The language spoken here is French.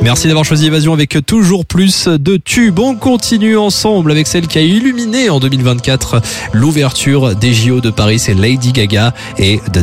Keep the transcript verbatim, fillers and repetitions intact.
Merci d'avoir choisi Évasion avec toujours plus de tubes. On continue ensemble avec celle qui a illuminé en deux mille vingt-quatre l'ouverture des J O de Paris, c'est Lady Gaga et The